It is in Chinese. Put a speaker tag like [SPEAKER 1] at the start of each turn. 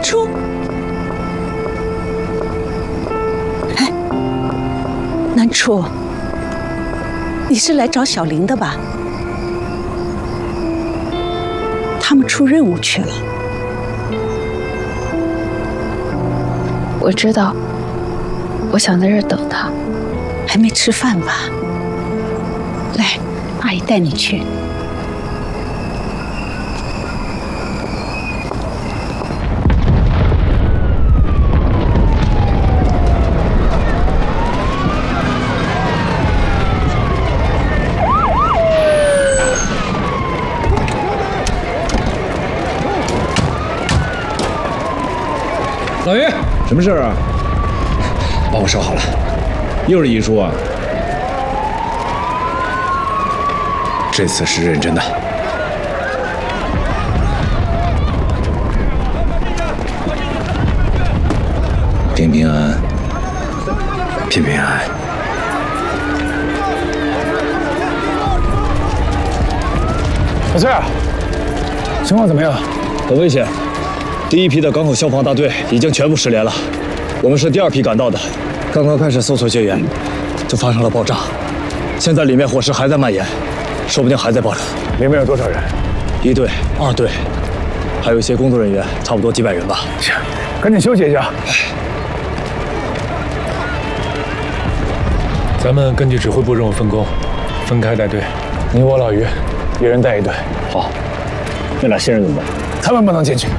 [SPEAKER 1] 初，哎，南初，你是来找小玲的吧？他们出任务去了。
[SPEAKER 2] 我知道，我想在这儿等他。
[SPEAKER 1] 还没吃饭吧？来，阿姨带你去。
[SPEAKER 3] 老爷，什么事儿啊？帮我收好了，又是遗书啊！这次是认真的。平平安安，平平安安。
[SPEAKER 4] 小翠儿，情况怎么样？
[SPEAKER 5] 很危险。第一批的港口消防大队已经全部失联了，我们是第二批赶到的，刚刚开始搜索救援，就发生了爆炸。现在里面火势还在蔓延，说不定还在爆炸。
[SPEAKER 4] 里面有多少人
[SPEAKER 5] ？1队、2队，还有一些工作人员，差不多几百人吧。
[SPEAKER 4] 行，赶紧休息一下。咱们根据指挥部任务分工，分开带队。你我老于，一人带1队。
[SPEAKER 5] 好，那俩新人怎么办？
[SPEAKER 4] 他们不能进去。